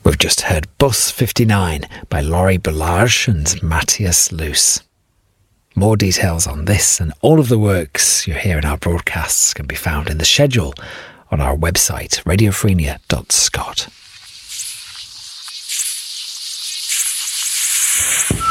We've just heard Bus 59 by Laurie Bellage and Matthias Luce. More details on this and all of the works you hear in our broadcasts can be found in the schedule on our website, radiofrenia.scot.